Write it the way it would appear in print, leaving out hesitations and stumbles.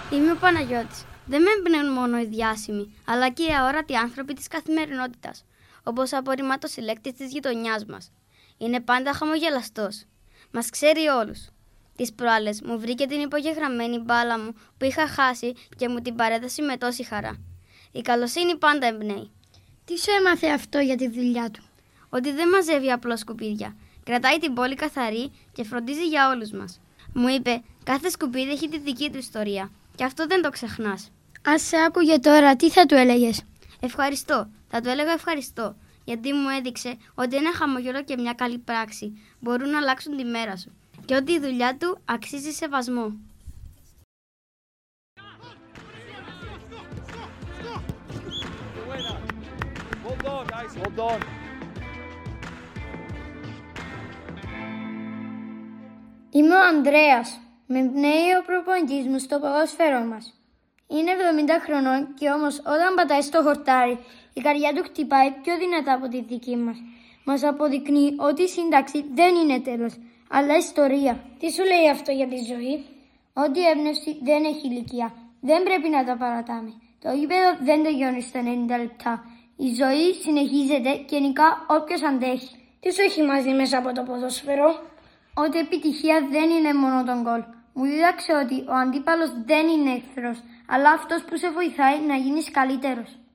Είμαι ο Παναγιώτης. Δεν με εμπνέουν μόνο οι διάσημοι, αλλά και οι αόρατοι άνθρωποι της καθημερινότητας, όπως ο απορριμματοσυλλέκτης της γειτονιάς μας. Είναι πάντα χαμογελαστός. Μας ξέρει όλους. Τις προάλλες μου βρήκε την υπογεγραμμένη μπάλα μου που είχα χάσει και μου την παρέδωσε με τόση χαρά. Η καλοσύνη πάντα εμπνέει. Τι σου έμαθε αυτό για τη δουλειά του? Ότι δεν μαζεύει απλώς σκουπίδια. Κρατάει την πόλη καθαρή και φροντίζει για όλους μας. Μου είπε, κάθε σκουπίδι έχει τη δική του ιστορία. Και αυτό δεν το ξεχνάς. Αν σε άκουγε τώρα, τι θα του έλεγες? Ευχαριστώ. Θα του έλεγα ευχαριστώ. Γιατί μου έδειξε ότι ένα χαμογελό και μια καλή πράξη μπορούν να αλλάξουν τη μέρα σου. Και ότι η δουλειά του αξίζει σεβασμό. Είμαι ο Ανδρέας. Με εμπνέει ο προπονητής μου στο ποδόσφαιρό μας. Είναι 70 χρονών και όμως όταν πατάει στο χορτάρι, η καρδιά του χτυπάει πιο δυνατά από τη δική μας. Μας αποδεικνύει ότι η σύνταξη δεν είναι τέλος, αλλά ιστορία. Τι σου λέει αυτό για τη ζωή? Ότι η έμπνευση δεν έχει ηλικία. Δεν πρέπει να τα παρατάμε. Το γήπεδο δεν τελειώνει στα 90 λεπτά. Η ζωή συνεχίζεται και νικά όποιος αντέχει. Τι σου έχει μάθει μέσα από το ποδόσφαιρο? Ότι η επιτυχία δεν είναι μόνο τον γκολ. Μου δίδαξε ότι ο αντίπαλος δεν είναι εχθρός, αλλά αυτός που σε βοηθάει να γίνεις καλύτερος.